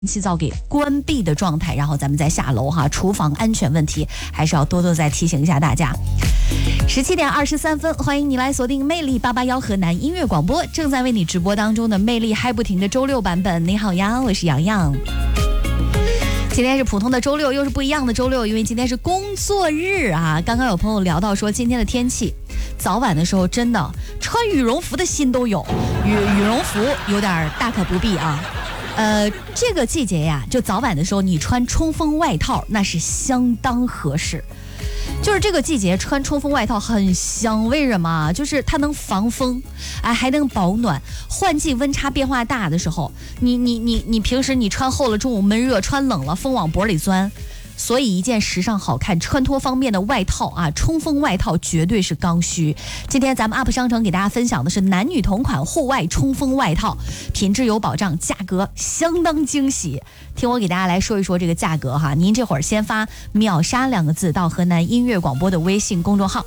气灶给关闭的状态，然后咱们再下楼哈。厨房安全问题还是要多多再提醒一下大家。17点23分，欢迎你来锁定魅力881河南音乐广播，正在为你直播当中的魅力嗨不停的周六版本。你好呀，我是洋洋。今天是普通的周六，又是不一样的周六，因为今天是工作日啊。刚刚有朋友聊到说，今天的天气早晚的时候真的穿羽绒服的心都有，羽绒服有点大可不必啊。这个季节呀，就早晚的时候你穿冲锋外套那是相当合适。就是这个季节穿冲锋外套很香，为什么？就是它能防风，还能保暖。换季温差变化大的时候，你平时你穿厚了，中午闷热，穿冷了，风往脖里钻。所以一件时尚好看、穿脱方便的外套啊，冲锋外套绝对是刚需。今天咱们 UP 商城给大家分享的是男女同款户外冲锋外套，品质有保障，价格相当惊喜。听我给大家来说一说这个价格哈，您这会儿先发秒杀2个字到河南音乐广播的微信公众号。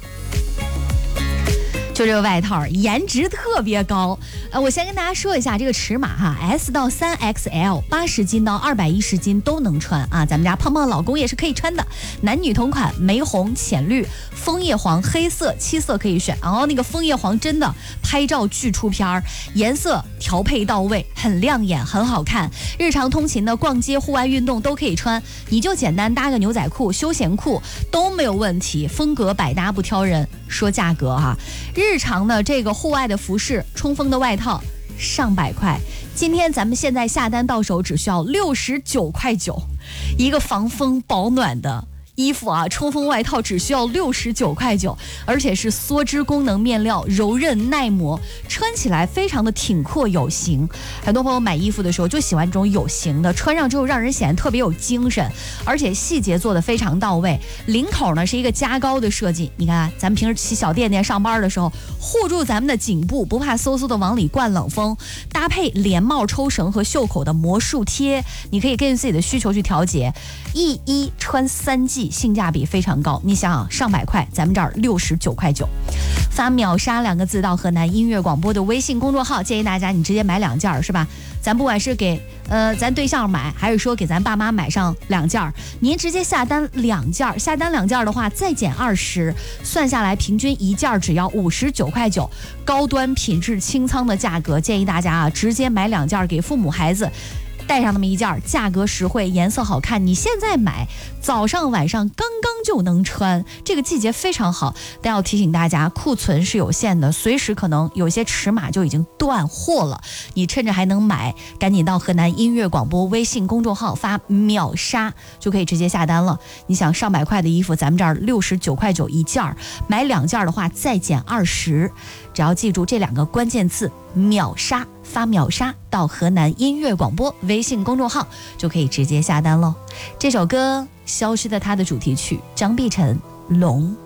就这个外套颜值特别高，我先跟大家说一下这个尺码哈 ，S 到3XL，80斤到210斤都能穿啊，咱们家胖胖老公也是可以穿的。男女同款，玫红、浅绿、枫叶黄、黑色7色可以选，然后那个枫叶黄真的拍照巨出片儿，颜色调配到位，很亮眼，很好看。日常通勤的、逛街、户外运动都可以穿，你就简单搭个牛仔裤、休闲裤都没有问题，风格百搭不挑人。说价格哈，日常的这个户外的服饰，冲锋的外套上百块，今天咱们现在下单到手只需要69.9块，一个防风保暖的衣服啊，冲锋外套只需要69.9块，而且是梭织功能面料，柔韧耐磨，穿起来非常的挺阔有型。很多朋友买衣服的时候就喜欢这种有型的，穿上之后让人显得特别有精神，而且细节做得非常到位。领口呢是一个加高的设计，你看咱们平时骑小电电上班的时候，护住咱们的颈部，不怕嗖嗖的往里灌冷风。搭配连帽抽绳和袖口的魔术贴，你可以根据自己的需求去调节，一穿3季。性价比非常高，你想想上百块，咱们这儿69.9块，发秒杀2个字到河南音乐广播的微信公众号，建议大家你直接买2件是吧？咱不管是给咱对象买，还是说给咱爸妈买上2件，您直接下单2件，下单2件的话再减20，算下来平均1件只要59.9块，高端品质清仓的价格，建议大家啊直接买2件给父母孩子。带上那么1件，价格实惠，颜色好看，你现在买，早上晚上刚刚就能穿，这个季节非常好。但要提醒大家，库存是有限的，随时可能有些尺码就已经断货了，你趁着还能买，赶紧到河南音乐广播微信公众号发秒杀，就可以直接下单了。你想上百块的衣服，咱们这儿69.9块1件，买2件的话再减20，只要记住这2个关键字秒杀，发秒杀到河南音乐广播微信公众号就可以直接下单喽。这首歌《消失的她》的主题曲，张碧晨《龙》。